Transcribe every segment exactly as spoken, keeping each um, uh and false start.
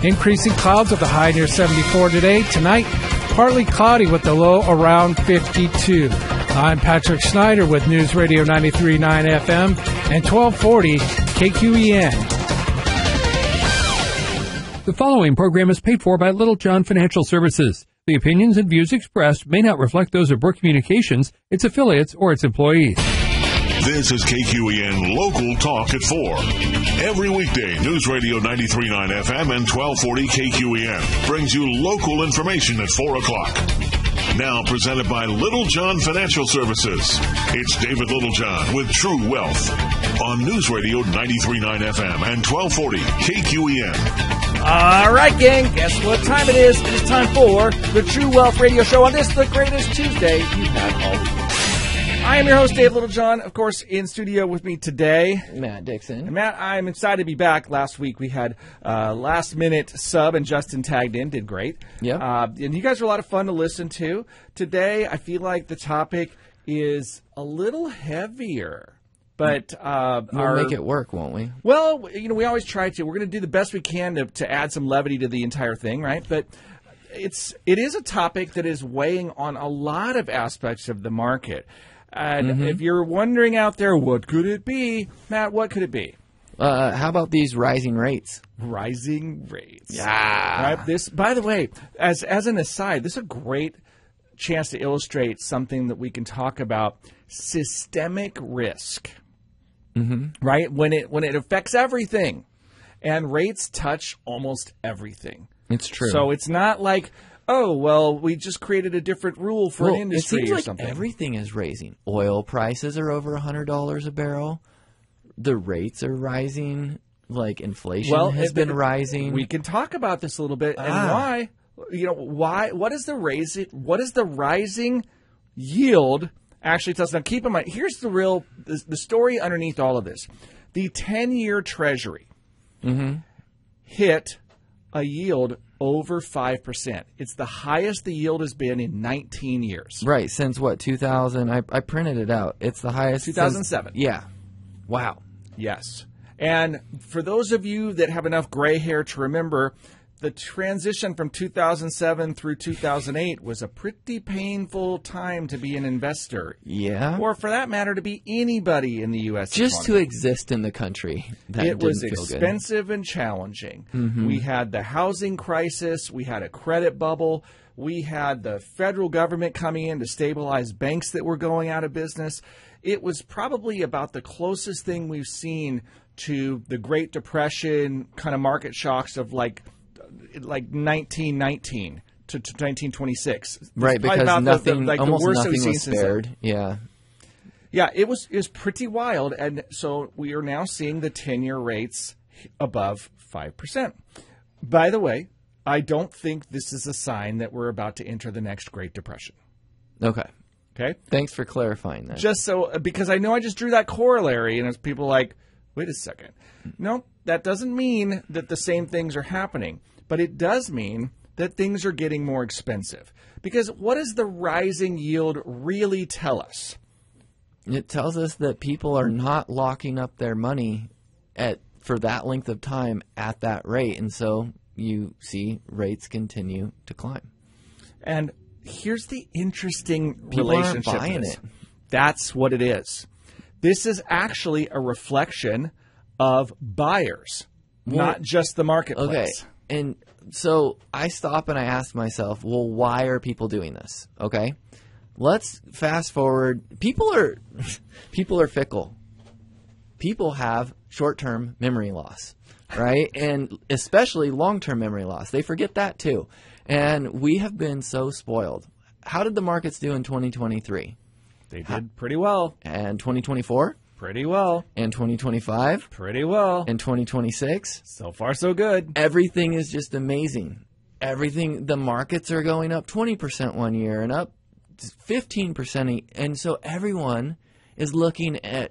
Increasing clouds with a high near seventy-four today. Tonight, partly cloudy with the low around fifty-two. I'm Patrick Snyder with News Radio ninety-three point nine F M and twelve forty K Q E N. The following program is paid for by Little John Financial Services. The opinions and views expressed may not reflect those of Brook Communications, its affiliates, or its employees. This is K Q E N Local Talk at four. Every weekday, News Radio ninety-three point nine F M and twelve forty K Q E N brings you local information at four o'clock. Now presented by Little John Financial Services. It's David Littlejohn with True Wealth on News Radio ninety-three point nine F M and twelve forty K Q E N. All right, gang, guess what time it is? It is time for the True Wealth Radio Show on this, the greatest Tuesday you've had all week. I am your host, Dave Littlejohn. Of course, in studio with me today, Matt Dixon. And Matt, I'm excited to be back. Last week we had uh, last minute sub and Justin tagged in, did great. Yeah. Uh, and you guys were a lot of fun to listen to. Today, I feel like the topic is a little heavier. But uh, we'll our, make it work, won't we? Well, you know, we always try to. We're going to do the best we can to, to add some levity to the entire thing, right? But it's it is a topic that is weighing on a lot of aspects of the market. And mm-hmm. if you're wondering out there, what could it be? Matt, what could it be? Uh, how about these rising rates? Rising rates. Yeah. Right? This, by the way, as as an aside, this is a great chance to illustrate something that we can talk about: systemic risk. Mm-hmm. Right? When it when it affects everything, and rates touch almost everything. It's true. So it's not like, oh, well, we just created a different rule for well, an industry it seems or like something. Everything is raising. Oil prices are over one hundred dollars a barrel. The rates are rising. Like inflation well, has it, been it, rising. We can talk about this a little bit and ah. why. You know, why? What is the raising? What is the rising yield actually tells us? Now, keep in mind, here's the real the, the story underneath all of this. The ten-year Treasury mm-hmm. hit a yield over five percent. It's the highest the yield has been in nineteen years. Right, since what, two thousand? I, I printed it out. It's the highest two thousand seven. Since, yeah. Wow. Yes. And for those of you that have enough gray hair to remember, the transition from two thousand seven through two thousand eight was a pretty painful time to be an investor. Yeah. Or for that matter, to be anybody in the U S Just economy. to exist in the country. That it was didn't feel expensive good. and challenging. Mm-hmm. We had the housing crisis. We had a credit bubble. We had the federal government coming in to stabilize banks that were going out of business. It was probably about the closest thing we've seen to the Great Depression kind of market shocks of like like nineteen nineteen to, to nineteen twenty-six. Right, because about nothing, the, the, like almost the worst nothing we've seen was since spared. then. Yeah. Yeah, it was it was pretty wild, and so we are now seeing the ten-year rates above five percent. By the way, I don't think this is a sign that we're about to enter the next Great Depression. Okay. Okay? Thanks for clarifying that. Just so, because I know I just drew that corollary, and it's people like, wait a second. No, that doesn't mean that the same things are happening, but it does mean that things are getting more expensive. Because what does the rising yield really tell us? It tells us that people are not locking up their money at for that length of time at that rate, and so you see rates continue to climb. And here's the interesting People relationship. aren't buying to this. it. That's what it is. This is actually a reflection of buyers, Well, not just the marketplace. Okay, and so I stop and I ask myself, well, why are people doing this? Okay, let's fast forward. People are people are fickle. People have short-term memory loss, right? And especially long-term memory loss. They forget that too. And we have been so spoiled. How did the markets do in twenty twenty-three? They did pretty well. And twenty twenty-four? Pretty well. And twenty twenty-five? Pretty well. And twenty twenty-six? So far, so good. Everything is just amazing. Everything, the markets are going up twenty percent one year and up fifteen percent. And so everyone is looking at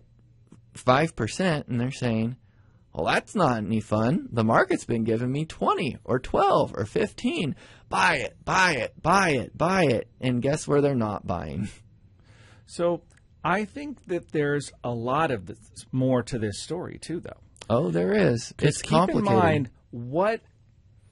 five percent and they're saying, well, that's not any fun. The market's been giving me twenty or twelve or fifteen. Buy it, buy it, buy it, buy it. And guess where they're not buying? So I think that there's a lot of this, more to this story, too, though. Oh, there is. It's keep complicated. in mind what